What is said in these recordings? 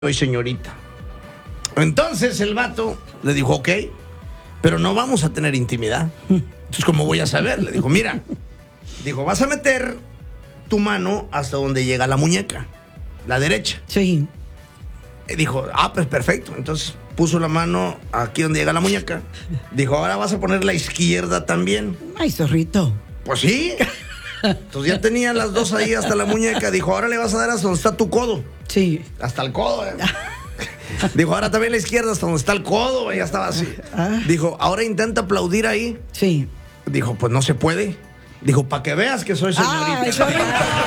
soy señorita. Entonces el vato le dijo, ok, pero no vamos a tener intimidad. Entonces, ¿cómo voy a saber? Le dijo, mira, dijo, vas a meter tu mano hasta donde llega la muñeca, la derecha. Sí. Y dijo, pues perfecto. Entonces puso la mano aquí donde llega la muñeca. Dijo, ahora vas a poner la izquierda también. Ay, zorrito. Pues sí. Entonces ya tenía las dos ahí hasta la muñeca. Dijo, ahora le vas a dar hasta donde está tu codo. Sí. Hasta el codo. Dijo, ahora también la izquierda hasta donde está el codo. Ya estaba así. Dijo, ahora intenta aplaudir ahí. Sí. Dijo, pues no se puede. Dijo, para que veas que soy señorita. ¡Ay, zorrito!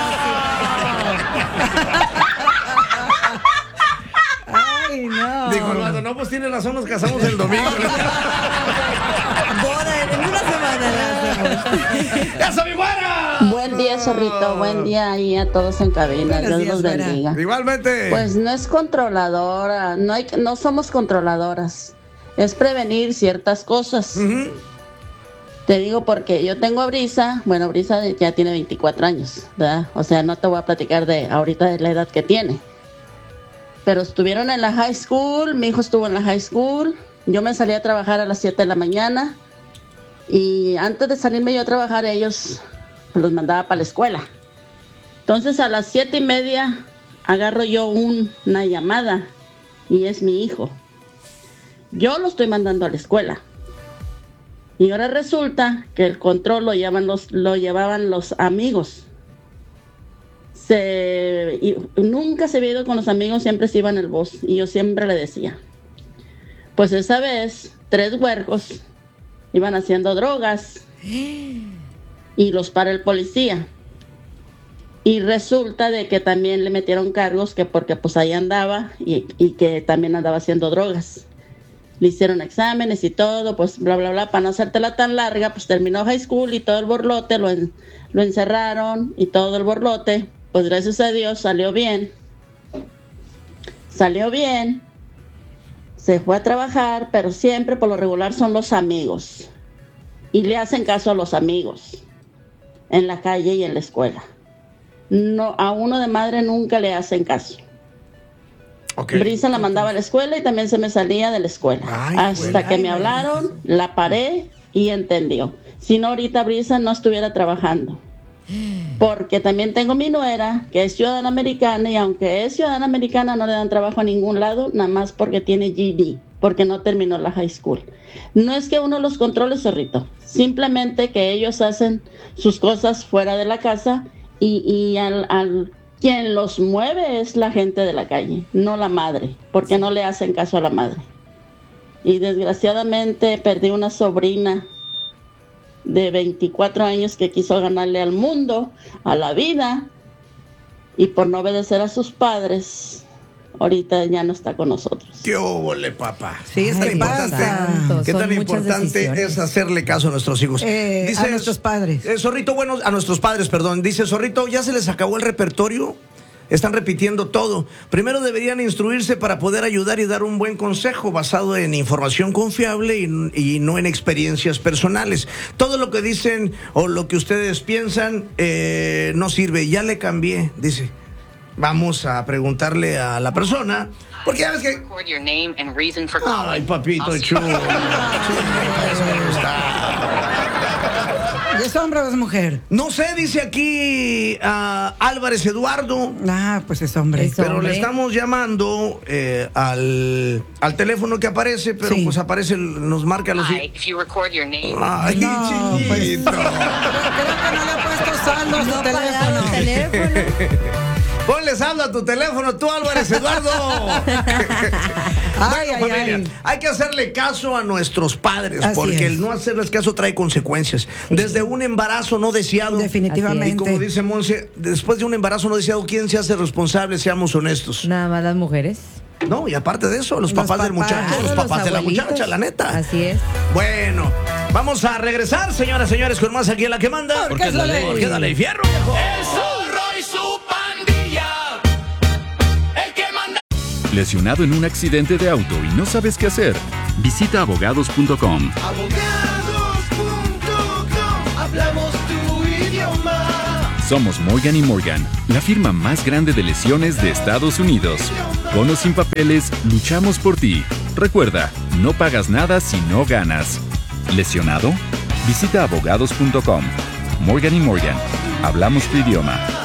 ¡Ay, no! Dijo, no, pues tiene razón, nos casamos el domingo. Boda en una semana la hacemos. ¡Esa mi buena! Buen día, zorrito. Buen día ahí a todos en cabina. Buenos Dios los días, bendiga. Igualmente. Pues no es controladora, no somos controladoras. Es prevenir ciertas cosas. Uh-huh. Te digo porque yo tengo a Brisa, bueno, Brisa ya tiene 24 años, ¿verdad? O sea, no te voy a platicar de ahorita de la edad que tiene. Pero estuvieron en la high school, mi hijo estuvo en la high school, yo me salí a trabajar a las 7 de la mañana y antes de salirme yo a trabajar ellos los mandaba para la escuela. Entonces a las 7:30 agarro yo una llamada y es mi hijo. Yo lo estoy mandando a la escuela. Y ahora resulta que el control lo llevaban los amigos. Y nunca se había ido con los amigos, siempre se iba en el bus. Y yo siempre le decía, pues esa vez 3 huercos iban haciendo drogas y los para el policía. Y resulta de que también le metieron cargos que porque pues ahí andaba y que también andaba haciendo drogas. Le hicieron exámenes y todo, pues bla, bla, bla, para no hacértela tan larga, pues terminó high school y todo el borlote, lo encerraron y todo el borlote, pues gracias a Dios salió bien, se fue a trabajar, pero siempre por lo regular son los amigos, y le hacen caso a los amigos, en la calle y en la escuela. No, a uno de madre nunca le hacen caso. Okay. Brisa la mandaba a la escuela y también se me salía de la escuela. Hasta que me hablaron, la paré y entendió. Si no, ahorita Brisa no estuviera trabajando. Porque también tengo mi nuera, que es ciudadana americana, y aunque es ciudadana americana, no le dan trabajo a ningún lado, nada más porque tiene GD, porque no terminó la high school. No es que uno los controle, zorrito. Simplemente que ellos hacen sus cosas fuera de la casa y quien los mueve es la gente de la calle, no la madre, porque no le hacen caso a la madre. Y desgraciadamente perdí una sobrina de 24 años que quiso ganarle al mundo, a la vida, y por no obedecer a sus padres, ahorita ya no está con nosotros. ¡Qué óvole, papá! Sí, es que pasa. ¿Qué tan importante es hacerle caso a nuestros hijos? Dice, a nuestros padres. Zorrito, bueno, a nuestros padres, perdón. Dice, Zorrito, ¿ya se les acabó el repertorio? Están repitiendo todo. Primero deberían instruirse para poder ayudar y dar un buen consejo basado en información confiable y no en experiencias personales. Todo lo que dicen o lo que ustedes piensan no sirve. Ya le cambié, dice. Vamos a preguntarle a la persona, porque ya ves que... Ay, papito chulo. ¿Es hombre o es mujer? No sé, dice aquí Álvarez Eduardo. Pues es hombre. Pero le estamos llamando al teléfono que aparece, pero pues aparece, nos marca los... Ay, no, chiquito. Pues, creo que no le ha puesto saldo a su teléfono. Ponle saldo a tu teléfono, tú, Álvarez Eduardo. Familia, hay que hacerle caso a nuestros padres, porque el no hacerles caso trae consecuencias. Desde un embarazo no deseado. Definitivamente. Y como dice Monse, después de un embarazo no deseado, ¿quién se hace responsable? Seamos honestos. Nada más las mujeres. No, y aparte de eso, los papás del muchacho, los papás de la muchacha, la neta. Así es. Bueno, vamos a regresar, señoras y señores, con más aquí en La que Manda. Porque es la ley. Porque es la ley. Fierro, viejo. El Zorro y su pandilla. El que manda. ¿Lesionado en un accidente de auto y no sabes qué hacer? Visita abogados.com. Abogados.com. Hablamos tu idioma. Somos Morgan & Morgan, la firma más grande de lesiones de Estados Unidos. Con o sin papeles, luchamos por ti. Recuerda, no pagas nada si no ganas. ¿Lesionado? Visita abogados.com. Morgan & Morgan. Hablamos tu idioma.